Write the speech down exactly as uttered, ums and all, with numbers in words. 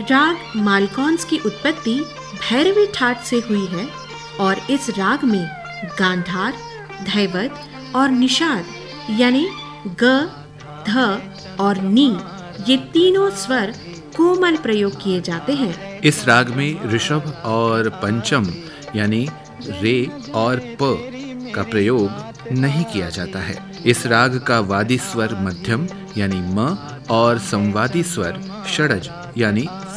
राग मालकौंस की उत्पत्ति भैरवी ठाट से हुई है और इस राग में गांधार, धैवत और निषाद यानी ग, ध और नी ये तीनों स्वर कोमल प्रयोग किए जाते हैं। इस राग में ऋषभ और पंचम यानी रे और प का प्रयोग नहीं किया जाता है। इस राग का वादी स्वर मध्यम यानी म और संवादी स्वर षडज यानी